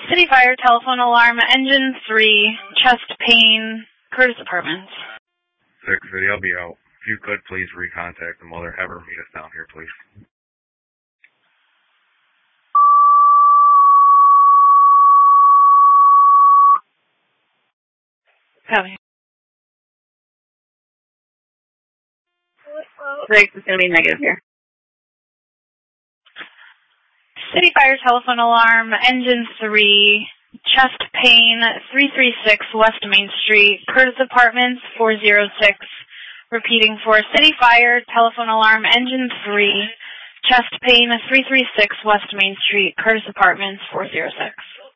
City Fire, telephone alarm, engine 3, chest pain, Curtis Apartments. 6 City, I'll be out. If you could, please recontact the mother. Have her meet us down here, please. Copy. 6 is going to be negative here. City Fire, telephone alarm, engine 3, chest pain, 336 West Main Street, Curtis Apartments, 406. Repeating for City Fire, telephone alarm, engine 3, chest pain, 336 West Main Street, Curtis Apartments, 406.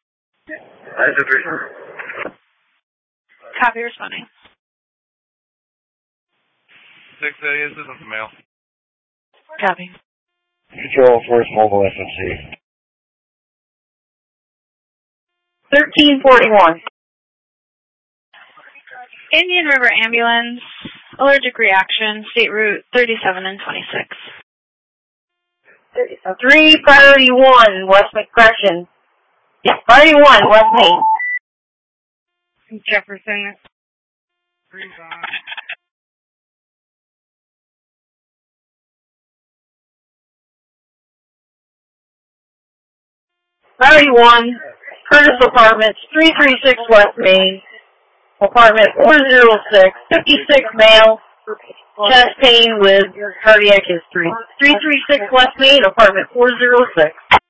Copy, responding. 6 City, this is mail. Copy. Control Force Mobile FMC. 1341. Indian River Ambulance, allergic reaction, state route 37 and 26. 3 priority 1, West McCression. Yeah, priority 1, West Main. Jefferson. Priority 1, Curtis Apartments, 336 West Main, apartment 406, 56 male, chest pain with cardiac history. 336 West Main, apartment 406.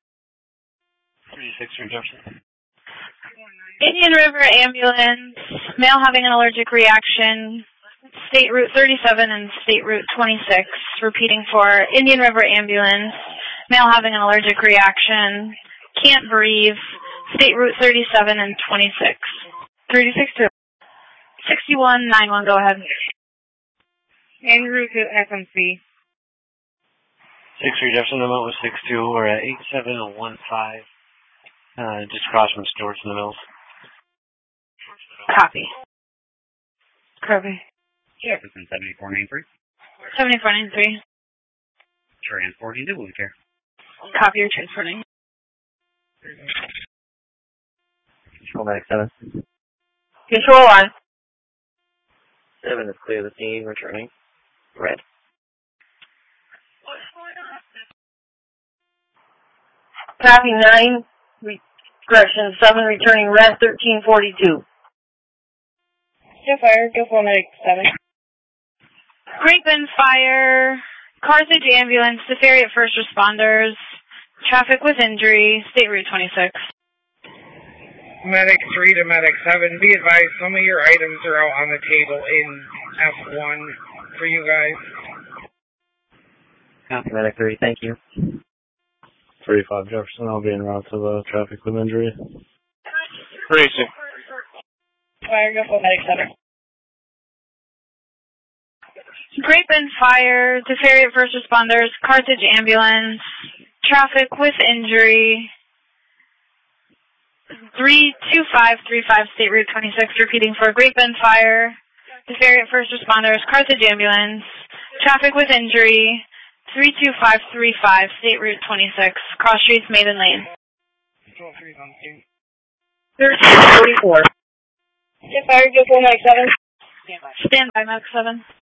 36 Jefferson. Indian River Ambulance, male having an allergic reaction, state route 37 and state route 26. Repeating for Indian River Ambulance, male having an allergic reaction, can't breathe, state route 37 and 26. 362. 6191, go ahead. En route to FMC. 6 Jefferson, the note was 62. We're at 8715. Just across from Stewart's in the Mills. Copy. Copy. Jefferson, 7493. 7493. Transporting to Wound Care. Copy, you're transporting. Control Medic 7. Control on. 7 is clear the scene, returning. Red. Copy 9, correction 7, returning red, 1342. Fire, go for medic 7. Great Bend Fire, Carthage Ambulance, Deferiat First Responders, traffic with injury, state route 26. Medic 3 to medic 7. Be advised, some of your items are out on the table in F1 for you guys. Copy Medic 3, thank you. 35 Jefferson, I'll be en route to the traffic with injury. 36. Fire, go for medic 7. Great Bend Fire, Deferiat First Responders, Carthage Ambulance, traffic with injury, 32535 state route 26. Repeating for Great Bend Fire, Deferiat First Responders, Carthage Ambulance, traffic with injury, 32535 state route 26, cross streets Maiden Lane. Control 3 is on scene. 1344. Fire, go for medic 7. Stand by, Medic 7.